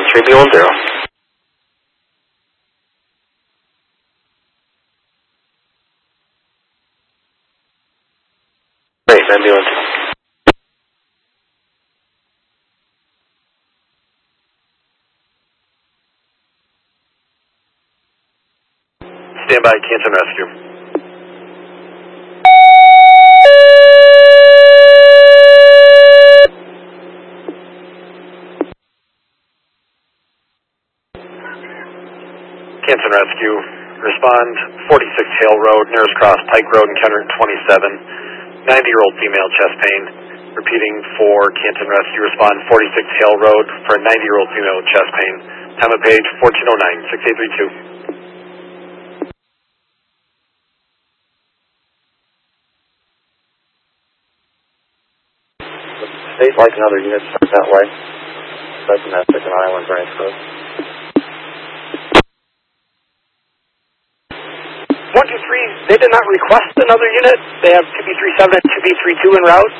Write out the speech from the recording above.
3B10. Great, 9B10. Stand by, Canton Rescue. Canton Rescue, respond 46 Hale Road, nearest cross Pike Road, encountering 27, 90-year-old female, chest pain. Repeating for Canton Rescue, respond 46 Hale Road for a 90-year-old female with chest pain. Time of page 1409, 6832. They'd like another unit to start that way. That's domestic and Island Branch Road. 123, they did not request another unit. They have 2B37 and 2B32 en route.